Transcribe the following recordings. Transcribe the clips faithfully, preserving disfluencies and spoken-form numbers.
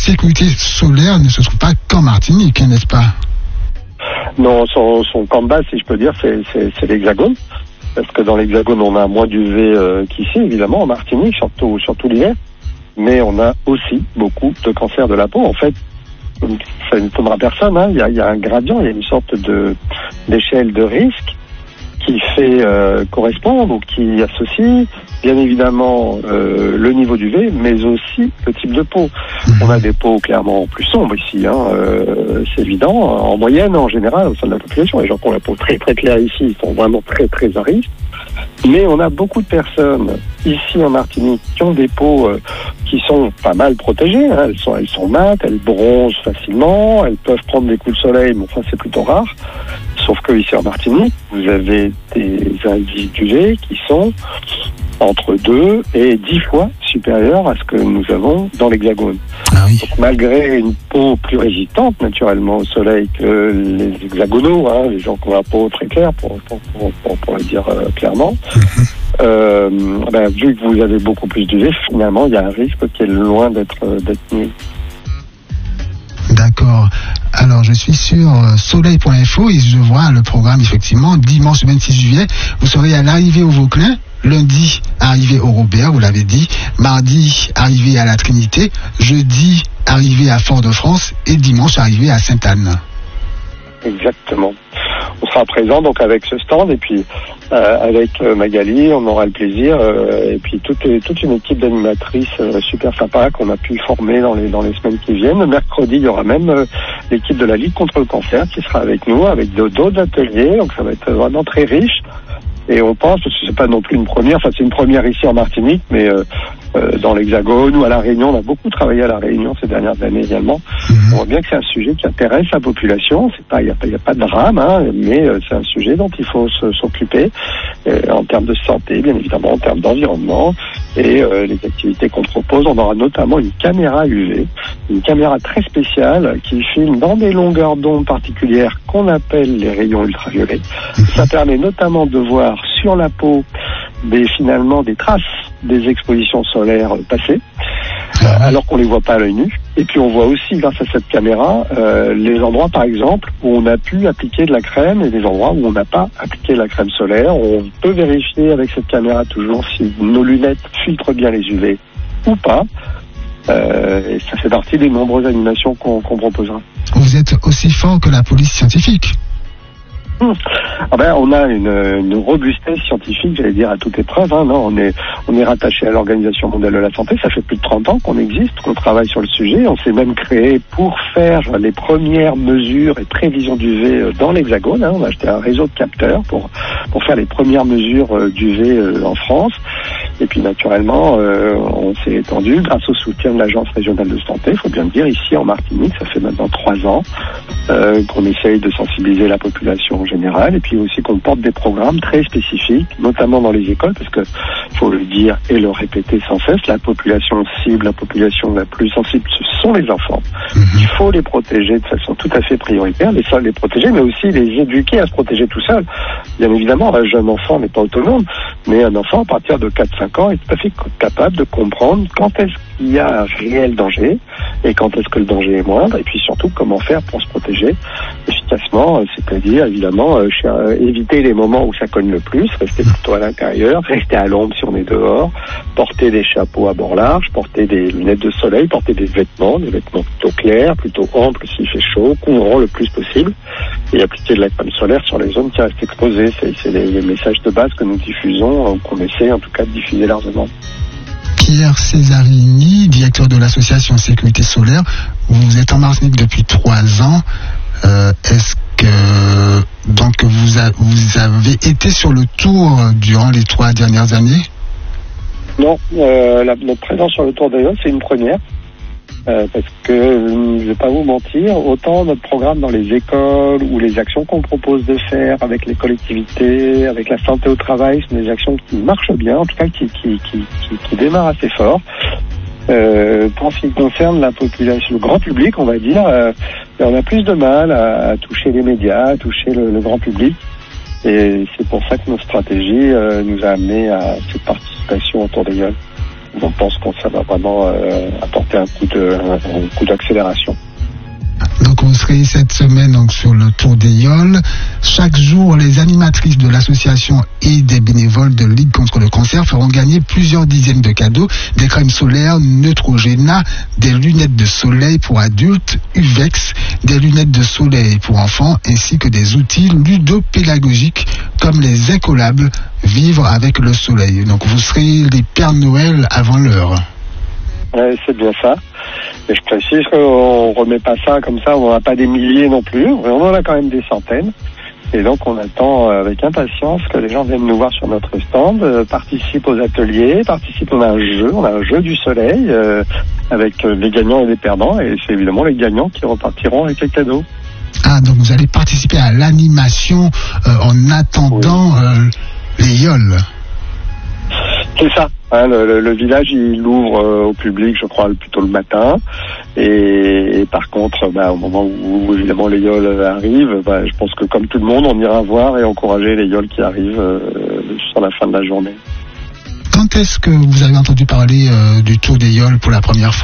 sécurité solaire ne se trouve pas qu'en Martinique, n'est-ce pas? Non, son, son camp de base, si je peux dire, c'est, c'est, c'est l'Hexagone. Parce que dans l'Hexagone, on a moins d'U V euh, qu'ici, évidemment, en Martinique, surtout, surtout l'hiver. Mais on a aussi beaucoup de cancers de la peau. En fait, ça ne étonnera personne, hein. Il y a, il y a un gradient, il y a une sorte de d'échelle de risque qui fait euh, correspondre ou qui associe bien évidemment euh, le niveau d'U V, mais aussi le type de peau. On a des peaux clairement plus sombres ici, hein, euh, c'est évident. En moyenne, en général, au sein de la population, les gens qui ont la peau très très claire ici, ils sont vraiment très très à risque. Mais on a beaucoup de personnes ici en Martinique qui ont des peaux euh, qui sont pas mal protégées. Hein. Elles sont, elles sont mates, elles bronzent facilement, elles peuvent prendre des coups de soleil, mais enfin c'est plutôt rare. Sauf que ici en Martinique, vous avez des indices d'U V qui sont entre deux et dix fois supérieurs à ce que nous avons dans l'Hexagone. Ah oui. Donc, malgré une peau plus résistante naturellement au soleil que les hexagonaux, hein, les gens qui ont la peau très claire, pour, pour, pour, pour, pour le dire euh, clairement, mm-hmm. euh, ben, vu que vous avez beaucoup plus d'U V, finalement, il y a un risque qui est loin d'être, d'être nul. D'accord. Alors, je suis sur euh, soleil point info et je vois le programme, effectivement, dimanche vingt-six juillet. Vous serez à l'arrivée au Vauclin. Lundi, arrivé au Robert, vous l'avez dit. Mardi, arrivé à la Trinité. Jeudi, arrivé à Fort-de-France. Et dimanche, arrivé à Sainte-Anne. Exactement. On sera présent donc avec ce stand et puis euh, avec euh, Magali, on aura le plaisir euh, et puis toute, toute une équipe d'animatrices euh, super sympa qu'on a pu former dans les dans les semaines qui viennent. Le mercredi, il y aura même euh, l'équipe de la Ligue contre le cancer qui sera avec nous, avec d'autres ateliers, donc ça va être vraiment très riche. Et on pense, parce que c'est pas non plus une première, enfin c'est une première ici en Martinique, mais euh, euh, dans l'Hexagone ou à La Réunion, on a beaucoup travaillé à La Réunion ces dernières années également. Mmh. On voit bien que c'est un sujet qui intéresse la population. C'est pas, il y a pas, il y a pas de drame, hein, mais euh, c'est un sujet dont il faut se, s'occuper euh, en termes de santé, bien évidemment, en termes d'environnement et euh, les activités qu'on propose. On aura notamment une caméra U V, une caméra très spéciale qui filme dans des longueurs d'onde particulières qu'on appelle les rayons ultraviolets. Mmh. Ça permet notamment de voir sur la peau des, finalement des traces des expositions solaires passées, euh, alors qu'on les voit pas à l'œil nu. Et puis on voit aussi grâce à cette caméra euh, les endroits par exemple où on a pu appliquer de la crème et des endroits où on n'a pas appliqué de la crème solaire. On peut vérifier avec cette caméra toujours si nos lunettes filtrent bien les U V ou pas. Euh, et ça fait partie des nombreuses animations qu'on, qu'on proposera. Vous êtes aussi fort que la police scientifique. Ah ben, on a une, une robustesse scientifique, j'allais dire, à toute épreuve. Hein. Non, on est, on est rattaché à l'Organisation mondiale de la santé. Ça fait plus de trente ans qu'on existe, qu'on travaille sur le sujet. On s'est même créé pour faire les premières mesures et prévisions d'U V dans l'Hexagone. Hein. On a acheté un réseau de capteurs pour, pour faire les premières mesures d'U V en France. Et puis, naturellement, euh, on s'est étendu grâce au soutien de l'Agence régionale de santé. Il faut bien le dire, ici en Martinique, ça fait maintenant trois ans euh, qu'on essaye de sensibiliser la population générale et puis aussi qu'on porte des programmes très spécifiques, notamment dans les écoles, parce que faut le dire et le répéter sans cesse, la population cible, la population la plus sensible, ce sont les enfants. Mmh. Il faut les protéger de façon tout à fait prioritaire, les seuls les protéger, mais aussi les éduquer à se protéger tout seul. Bien évidemment, un jeune enfant n'est pas autonome, mais un enfant à partir de quatre cinq ans est tout à fait capable de comprendre quand est-ce qu'il y a un réel danger et quand est-ce que le danger est moindre, et puis surtout comment faire pour se protéger efficacement, c'est-à-dire évidemment euh, euh, éviter les moments où ça cogne le plus, rester plutôt à l'intérieur, rester à l'ombre si on est dehors, porter des chapeaux à bord large, porter des lunettes de soleil, porter des vêtements, des vêtements plutôt clairs, plutôt amples s'il fait chaud, couvrant le plus possible, et appliquer de la crème solaire sur les zones qui restent exposées. C'est, c'est les, les messages de base que nous diffusons, euh, qu'on essaie en tout cas de diffuser largement. Pierre Césarini, directeur de l'association Sécurité Solaire, vous êtes en Martinique depuis trois ans. Euh, est-ce que donc vous, a, vous avez été sur le tour durant les trois dernières années? Non, euh, la, notre présence sur le tour d'ailleurs, c'est une première. Euh, parce que, je ne vais pas vous mentir, autant notre programme dans les écoles ou les actions qu'on propose de faire avec les collectivités, avec la santé au travail, sont des actions qui marchent bien, en tout cas qui, qui, qui, qui, qui démarrent assez fort. Euh, pour ce qui concerne la population, le grand public, on va dire, euh, on a plus de mal à, à toucher les médias, à toucher le, le grand public. Et c'est pour ça que nos stratégies euh, nous a amené à cette participation autour des gueules. on pense que ça va vraiment euh, apporter un coup de, un coup d'accélération. Donc vous serez cette semaine donc sur le Tour des Yoles. Chaque jour, les animatrices de l'association et des bénévoles de Ligue contre le cancer feront gagner plusieurs dizaines de cadeaux, des crèmes solaires Neutrogena, des lunettes de soleil pour adultes U V E X, des lunettes de soleil pour enfants, ainsi que des outils ludopédagogiques comme les incollables Vivre avec le soleil. Donc vous serez les Pères Noël avant l'heure. Ouais, c'est bien ça. Et je précise qu'on remet pas ça comme ça, on n'a pas des milliers non plus, on en a quand même des centaines. Et donc on attend avec impatience que les gens viennent nous voir sur notre stand, euh, participent aux ateliers, participent, on a un jeu, on a un jeu du soleil euh, avec les gagnants et les perdants, et c'est évidemment les gagnants qui repartiront avec les cadeaux. Ah, donc vous allez participer à l'animation euh, en attendant oui. euh, les Yoles. C'est ça. Hein, le, le, le village, il ouvre euh, au public, je crois, plutôt le matin. Et, et par contre, bah, au moment où, où évidemment les Yoles arrivent, bah, je pense que comme tout le monde, on ira voir et encourager les Yoles qui arrivent euh, sur la fin de la journée. Quand est-ce que vous avez entendu parler euh, du Tour des Yoles pour la première fois ?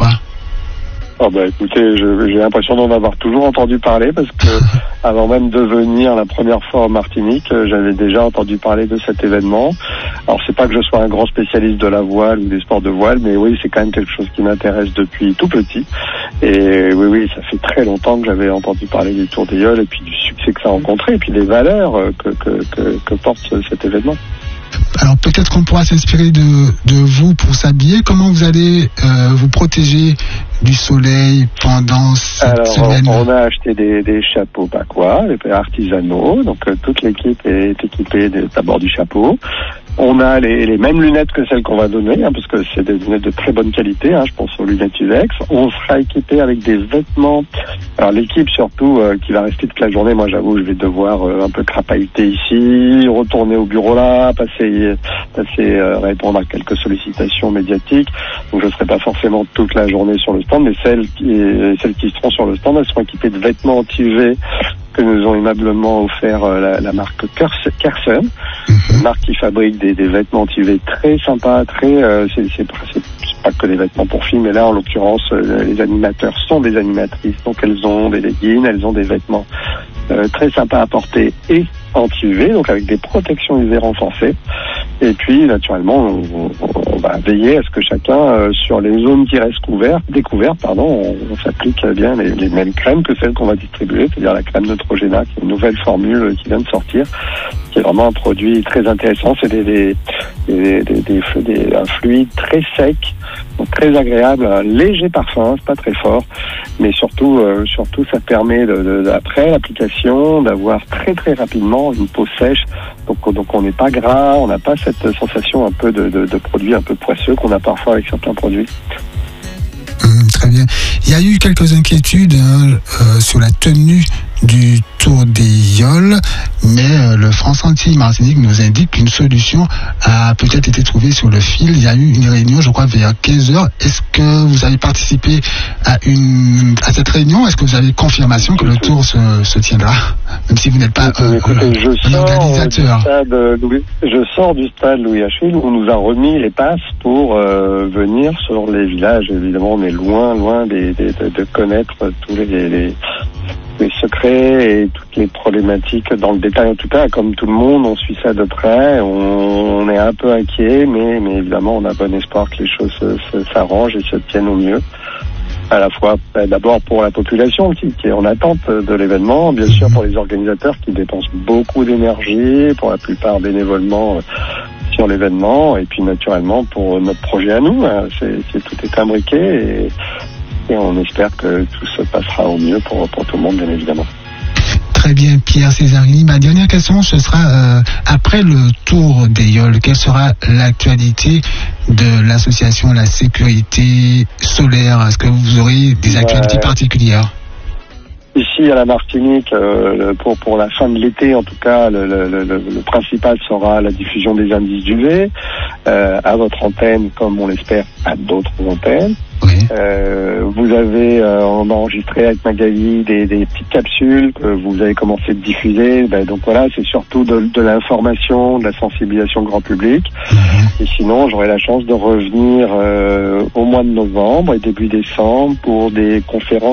Oh bah écoutez, je, j'ai l'impression d'en avoir toujours entendu parler parce que avant même de venir la première fois en Martinique, j'avais déjà entendu parler de cet événement. Alors c'est pas que je sois un grand spécialiste de la voile ou des sports de voile, mais oui, c'est quand même quelque chose qui m'intéresse depuis tout petit. Et oui, oui, ça fait très longtemps que j'avais entendu parler du Tour des Yoles et puis du succès que ça a rencontré et puis des valeurs que, que, que, que porte cet événement. Alors peut-être qu'on pourra s'inspirer de, de vous pour s'habiller. Comment vous allez euh, vous protéger du soleil pendant cette Alors, semaine ? On a acheté des, des chapeaux Bacois, des artisanaux. Donc euh, toute l'équipe est équipée de, d'abord du chapeau. On a les, les mêmes lunettes que celles qu'on va donner, hein, parce que c'est des lunettes de très bonne qualité. Hein, je pense aux lunettes U V E X. On sera équipé avec des vêtements. Alors l'équipe surtout euh, qui va rester toute la journée. Moi j'avoue, je vais devoir euh, un peu crapahuter ici, retourner au bureau là, passer, passer euh, répondre à quelques sollicitations médiatiques. Donc je serai pas forcément toute la journée sur le stand, mais celles qui, celles qui seront sur le stand, elles seront équipées de vêtements anti-U V que nous ont aimablement offert euh, la, la marque Kersen, une marque qui fabrique des, des vêtements anti-U V très sympas, très euh, c'est, c'est, c'est, c'est pas que des vêtements pour filles, mais là en l'occurrence euh, les animateurs sont des animatrices, donc elles ont des leggings, elles ont des vêtements euh, très sympas à porter et anti-U V, donc avec des protections U V renforcées. Et puis, naturellement, on, on va veiller à ce que chacun, euh, sur les zones qui restent couvertes, découvertes, pardon, on, on s'applique bien les, les mêmes crèmes que celles qu'on va distribuer, c'est-à-dire la crème Neutrogena, qui est une nouvelle formule qui vient de sortir, qui est vraiment un produit très intéressant. C'est des, des, des, des, des, des un fluide très sec, donc très agréable, un léger parfum, c'est pas très fort, mais surtout, euh, surtout, ça permet de, de, après l'application d'avoir très très rapidement une peau sèche. Donc, donc on n'est pas gras, on n'a pas cette sensation un peu de, de, de produit un peu poisseux qu'on a parfois avec certains produits. Mmh, très bien. Il y a eu quelques inquiétudes hein, euh, sur la tenue du Tour des Yoles, mais euh, le France Antilles Martinique nous indique qu'une solution a peut-être été trouvée sur le fil. Il y a eu une réunion, je crois, vers quinze heures. Est-ce que vous avez participé à, une, à cette réunion ? Est-ce que vous avez confirmation que le Tour se, se tiendra, même si vous n'êtes pas euh, Écoutez, je un sors organisateur ? Du stade Louis, je sors du stade Louis Achille où on nous a remis les passes pour euh, venir sur les villages. Évidemment, on est loin, loin des, des, de, de connaître tous les, les, les secrets et toutes les problématiques dans le détail. En tout cas, comme tout le monde, on suit ça de près. On, on est un peu inquiet, mais, mais évidemment, on a bon espoir que les choses se, se, s'arrangent et se tiennent au mieux. À la fois, ben, d'abord pour la population qui, qui est en attente de l'événement, bien sûr pour les organisateurs qui dépensent beaucoup d'énergie, pour la plupart bénévolement euh, sur l'événement, et puis naturellement pour notre projet à nous. Hein, c'est, c'est, tout est imbriqué et, et on espère que tout se passera au mieux pour, pour tout le monde, bien évidemment. Très bien, Pierre Césarini. Ma dernière question, ce sera euh, après le Tour des Yoles, quelle sera l'actualité de l'association La Sécurité Solaire ? Est-ce que vous aurez des actualités ouais. particulières ? Ici à la Martinique, euh, pour pour la fin de l'été, en tout cas, le, le, le, le principal sera la diffusion des indices d'U V euh, à votre antenne, comme on l'espère à d'autres antennes. Oui. Euh, vous avez euh, enregistré avec Magali des, des petites capsules que vous avez commencé de diffuser. Ben, donc voilà, c'est surtout de, de l'information, de la sensibilisation grand public. Mm-hmm. Et sinon, j'aurai la chance de revenir euh, au mois de novembre et début décembre pour des conférences